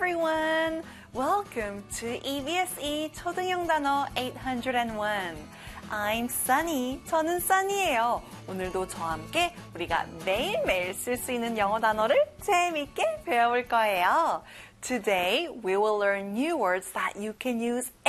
everyone. Welcome to EBSE 초등형 단어 801. I'm Sunny. 저는 Sunny예요. 오늘도 저와 함께 우리가 매일매일 쓸 수 있는 영어 단어를 재미있게 배워볼 거예요. Today we will learn new words that you can use